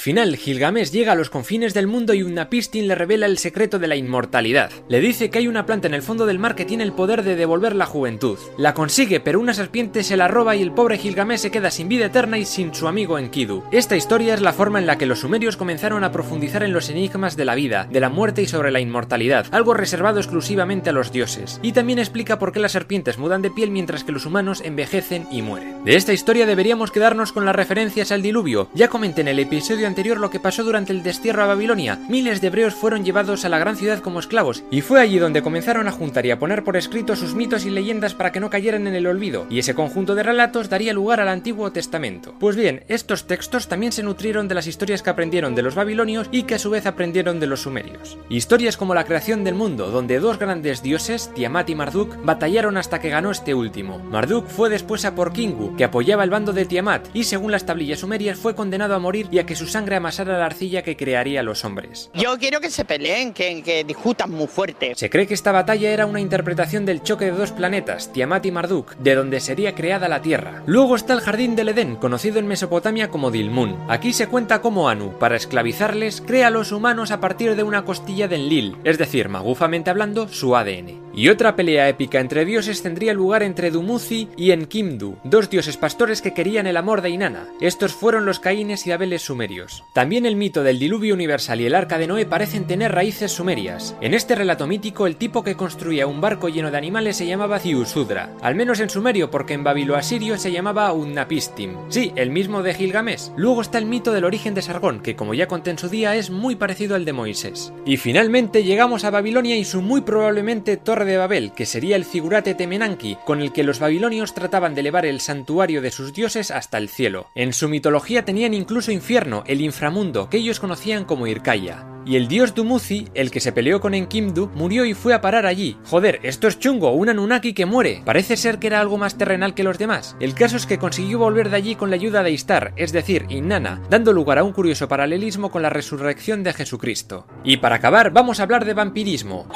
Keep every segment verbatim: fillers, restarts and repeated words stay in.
final, Gilgamesh llega a los confines del mundo y Utnapishtim le revela el secreto de la inmortalidad. Le dice que hay una planta en el fondo del mar que tiene el poder de devolver la juventud. La consigue, pero una serpiente se la roba y el pobre Gilgamesh se queda sin vida eterna y sin su amigo Enkidu. Esta historia es la forma en la que los sumerios comenzaron a profundizar en los enigmas de la vida, de la muerte y sobre la inmortalidad, algo reservado exclusivamente a los dioses. Y también explica por qué las serpientes mudan de piel mientras que los humanos envejecen y mueren. De esta historia deberíamos quedarnos con las referencias al diluvio. Ya comenté en el episodio anterior lo que pasó durante el destierro a Babilonia. Miles de hebreos fueron llevados a la gran ciudad como esclavos, y fue allí donde comenzaron a juntar y a poner por escrito sus mitos y leyendas para que no cayeran en el olvido, y ese conjunto de relatos daría lugar al Antiguo Testamento. Pues bien, estos textos también se nutrieron de las historias que aprendieron de los babilonios y que a su vez aprendieron de los sumerios. Historias como la creación del mundo, donde dos grandes dioses, Tiamat y Marduk, batallaron hasta que ganó este último. Marduk fue después a por Kingu, que apoyaba el bando de Tiamat, y según las tablillas sumerias fue condenado a morir y a que su sangre amasara la arcilla que crearía a los hombres. Yo quiero que se peleen, que, que discutan muy fuerte. Se cree que esta batalla era una interpretación del choque de dos planetas, Tiamat y Marduk, de donde sería creada la Tierra. Luego está el Jardín del Edén, conocido en Mesopotamia como Dilmun. Aquí se cuenta cómo Anu, para esclavizarles, crea a los humanos a partir de una costilla de Enlil, es decir, magufamente hablando, su A D N. Y otra pelea épica entre dioses tendría lugar entre Dumuzi y Enkimdu, dos dioses pastores que querían el amor de Inanna. Estos fueron los Caínes y Abeles sumerios. También el mito del diluvio universal y el arca de Noé parecen tener raíces sumerias. En este relato mítico, el tipo que construía un barco lleno de animales se llamaba Ziusudra, al menos en sumerio, porque en babiloasirio se llamaba Utnapishtim. Sí, el mismo de Gilgamesh. Luego está el mito del origen de Sargón, que como ya conté en su día es muy parecido al de Moisés. Y finalmente llegamos a Babilonia y su muy probablemente Torre de Babel, que sería el Zigurate Temenanki, con el que los babilonios trataban de elevar el santuario de sus dioses hasta el cielo. En su mitología tenían incluso infierno, el inframundo, que ellos conocían como Irkaya. Y el dios Dumuzi, el que se peleó con Enkimdu, murió y fue a parar allí. Joder, esto es chungo, un Anunnaki que muere. Parece ser que era algo más terrenal que los demás. El caso es que consiguió volver de allí con la ayuda de Istar, es decir, Inanna, dando lugar a un curioso paralelismo con la resurrección de Jesucristo. Y para acabar, vamos a hablar de vampirismo.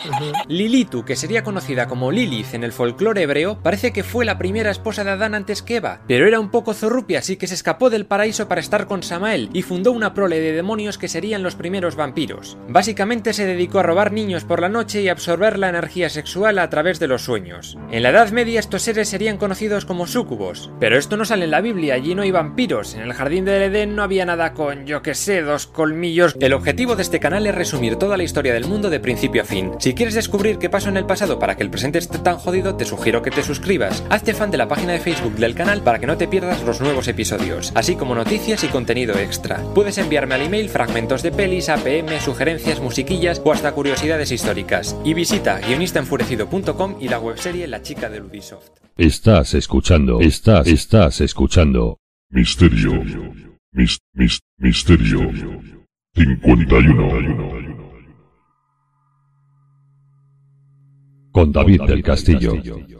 Lilitu, que sería conocida como Lilith en el folclore hebreo, parece que fue la primera esposa de Adán antes que Eva, pero era un poco zorrupia, así que se escapó del paraíso para estar con Samael y fundó una prole de demonios que serían los primeros vampiros. Básicamente se dedicó a robar niños por la noche y absorber la energía sexual a través de los sueños. En la Edad Media estos seres serían conocidos como súcubos, pero esto no sale en la Biblia, allí no hay vampiros, en el Jardín del Edén no había nada con, yo que sé, dos colmillos. El objetivo de este canal es resumir toda la historia del mundo de principio a fin. Si quieres descubrir qué pasó en el pasado para que el presente esté tan jodido, te sugiero que te suscribas. Hazte fan de la página de Facebook del canal para que no te pierdas los nuevos episodios, así como noticias y contenido extra. Puedes enviarme al email fragmentos de pelis, A P M, sugerencias, musiquillas o hasta curiosidades históricas. Y visita guionista enfurecido punto com y la webserie La chica del Ubisoft. Estás escuchando, estás, estás escuchando. Misterio, mis, mis, misterio. cincuenta y uno. Con David del Castillo.